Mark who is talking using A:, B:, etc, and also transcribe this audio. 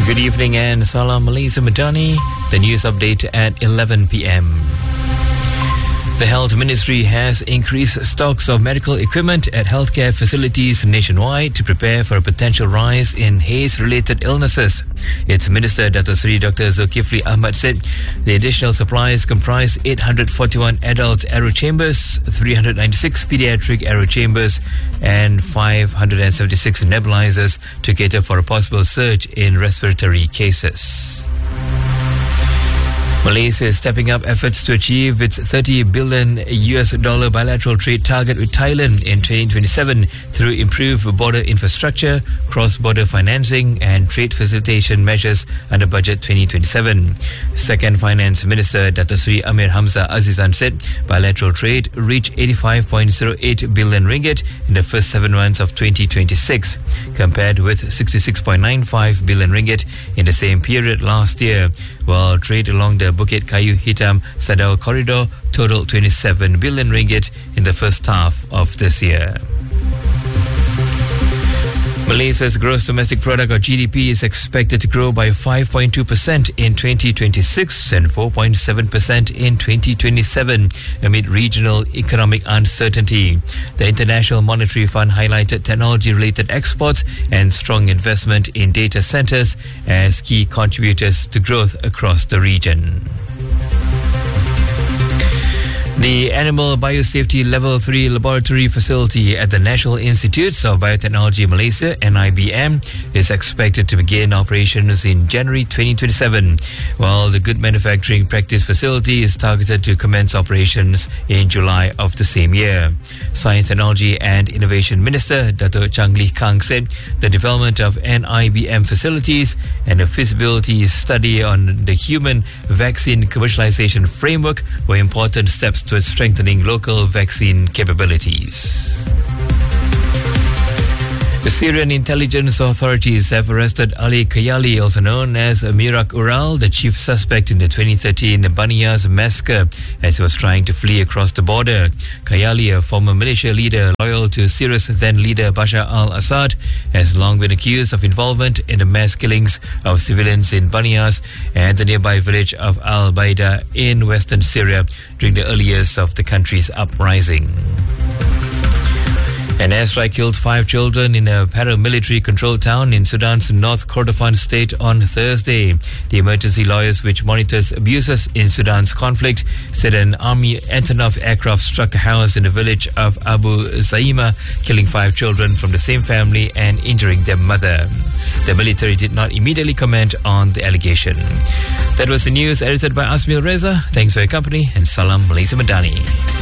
A: Good evening and Salam Malaysia Madani. The news update at 11 p.m. The Health Ministry has increased stocks of medical equipment at healthcare facilities nationwide to prepare for a potential rise in haze-related illnesses. Its Minister, Dato Sri Dr. Zulkifli Ahmad, said the additional supplies comprise 841 adult aero chambers, 396 pediatric aero chambers, and 576 nebulizers to cater for a possible surge in respiratory cases. Malaysia is stepping up efforts to achieve its $30 billion bilateral trade target with Thailand in 2027 through improved border infrastructure, cross-border financing and trade facilitation measures under Budget 2027. Second Finance Minister Dato Sri Amir Hamzah Azizan said bilateral trade reached 85.08 billion ringgit in the first 7 months of 2026, compared with 66.95 billion ringgit in the same period last year, while trade along the Bukit Kayu Hitam Sadao corridor totaled 27 billion ringgit in the first half of this year. Malaysia's gross domestic product or GDP is expected to grow by 5.2% in 2026 and 4.7% in 2027 amid regional economic uncertainty. The International Monetary Fund highlighted technology-related exports and strong investment in data centers as key contributors to growth across the region. The Animal Biosafety Level 3 laboratory facility at the National Institutes of Biotechnology Malaysia, NIBM, is expected to begin operations in January 2027, while the Good Manufacturing Practice facility is targeted to commence operations in July of the same year. Science, Technology and Innovation Minister Dato Chang Lee Kang said the development of NIBM facilities and a feasibility study on the human vaccine commercialization framework were important steps towards strengthening local vaccine capabilities. The Syrian intelligence authorities have arrested Ali Kayali, also known as Mirak Ural, the chief suspect in the 2013 Banias massacre, as he was trying to flee across the border. Kayali, a former militia leader loyal to Syria's then leader Bashar al-Assad, has long been accused of involvement in the mass killings of civilians in Banias and the nearby village of Al-Baida in western Syria during the early years of the country's uprising. An airstrike killed 5 children in a paramilitary-controlled town in Sudan's North Kordofan state on Thursday. The emergency lawyers, which monitors abuses in Sudan's conflict, said an army Antonov aircraft struck a house in the village of Abu Zaima, killing 5 children from the same family and injuring their mother. The military did not immediately comment on the allegation. That was the news edited by Asmil Reza. Thanks for your company and Salam Malaysia Madani.